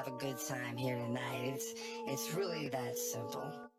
have a good time here tonight. It's really that simple.